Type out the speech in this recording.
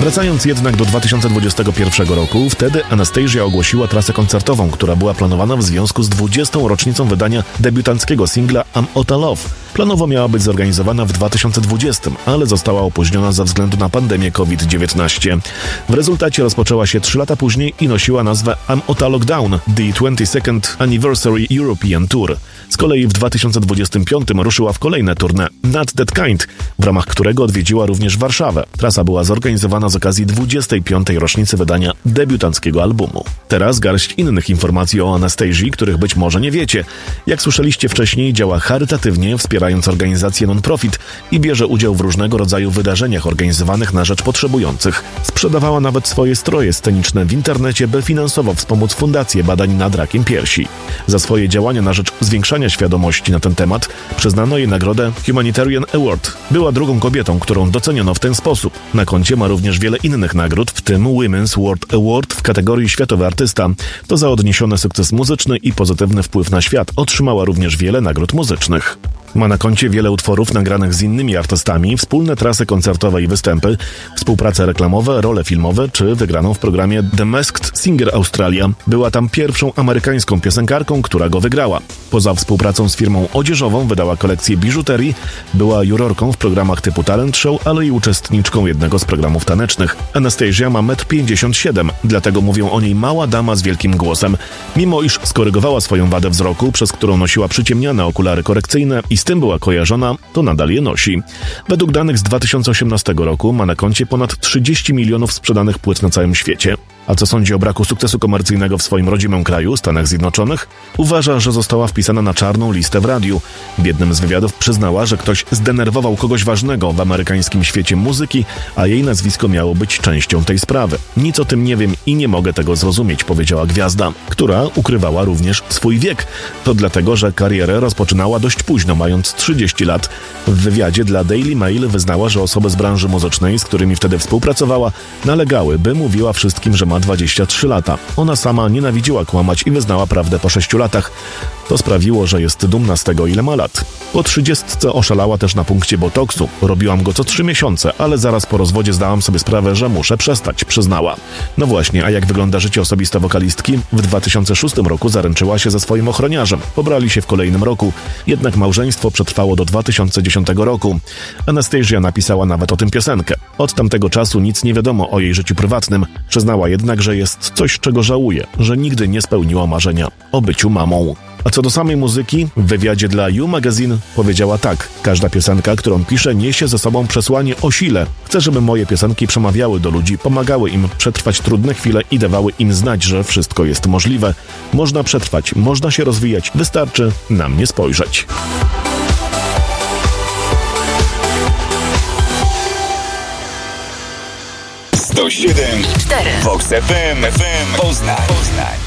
Wracając jednak do 2021 roku, wtedy Anastasia ogłosiła trasę koncertową, która była planowana w związku z 20. rocznicą wydania debiutanckiego singla I'm Outta Love. Planowo miała być zorganizowana w 2020, ale została opóźniona ze względu na pandemię COVID-19. W rezultacie rozpoczęła się 3 lata później i nosiła nazwę I'm Outta Lockdown, The 22nd Anniversary European Tour. Z kolei w 2025 ruszyła w kolejne tournée Not That Kind, w ramach którego odwiedziła również Warszawę. Trasa była zorganizowana z okazji 25. rocznicy wydania debiutanckiego albumu. Teraz garść innych informacji o Anastazji, których być może nie wiecie. Jak słyszeliście wcześniej, działa charytatywnie, wspierając organizacje non-profit i bierze udział w różnego rodzaju wydarzeniach organizowanych na rzecz potrzebujących. Sprzedawała nawet swoje stroje sceniczne w internecie, by finansowo wspomóc Fundację Badań nad Rakiem Piersi. Za swoje działania na rzecz zwiększania świadomości na ten temat przyznano jej nagrodę Humanitarian Award. Była drugą kobietą, którą doceniono w ten sposób. Na koncie ma również wiele innych nagród, w tym Women's World Award w kategorii Światowy Artysta. To za odniesiony sukces muzyczny i pozytywny wpływ na świat. Otrzymała również wiele nagród muzycznych. Ma na koncie wiele utworów nagranych z innymi artystami, wspólne trasy koncertowe i występy, współprace reklamowe, role filmowe czy wygraną w programie The Masked Singer Australia. Była tam pierwszą amerykańską piosenkarką, która go wygrała. Poza współpracą z firmą odzieżową wydała kolekcję biżuterii, była jurorką w programach typu Talent Show, ale i uczestniczką jednego z programów tanecznych. Anastasia ma 1,57 m, dlatego mówią o niej mała dama z wielkim głosem. Mimo iż skorygowała swoją wadę wzroku, przez którą nosiła przyciemniane okulary korekcyjne i z tym była kojarzona, to nadal je nosi. Według danych z 2018 roku ma na koncie ponad 30 milionów sprzedanych płyt na całym świecie. A co sądzi o braku sukcesu komercyjnego w swoim rodzimym kraju, Stanach Zjednoczonych? Uważa, że została wpisana na czarną listę w radiu. W jednym z wywiadów przyznała, że ktoś zdenerwował kogoś ważnego w amerykańskim świecie muzyki, a jej nazwisko miało być częścią tej sprawy. Nic o tym nie wiem i nie mogę tego zrozumieć, powiedziała gwiazda, która ukrywała również swój wiek. To dlatego, że karierę rozpoczynała dość późno, mając 30 lat. W wywiadzie dla Daily Mail wyznała, że osoby z branży muzycznej, z którymi wtedy współpracowała, nalegały, by mówiła wszystkim, że ma 23 lata. Ona sama nienawidziła kłamać i wyznała prawdę po 6 latach. To sprawiło, że jest dumna z tego, ile ma lat. Po 30 oszalała też na punkcie botoksu. Robiłam go co 3 miesiące, ale zaraz po rozwodzie zdałam sobie sprawę, że muszę przestać, przyznała. No właśnie, a jak wygląda życie osobiste wokalistki? W 2006 roku zaręczyła się ze swoim ochroniarzem. Pobrali się w kolejnym roku, jednak małżeństwo przetrwało do 2010 roku. Anastasia napisała nawet o tym piosenkę. Od tamtego czasu nic nie wiadomo o jej życiu prywatnym. Przyznała jednak, że jest coś, czego żałuje, że nigdy nie spełniła marzenia o byciu mamą. A co do samej muzyki, w wywiadzie dla You Magazine powiedziała tak: każda piosenka, którą piszę, niesie ze sobą przesłanie o sile. Chcę, żeby moje piosenki przemawiały do ludzi, pomagały im przetrwać trudne chwile i dawały im znać, że wszystko jest możliwe. Można przetrwać, można się rozwijać, wystarczy na mnie spojrzeć. 107,4 Vox FM Poznań.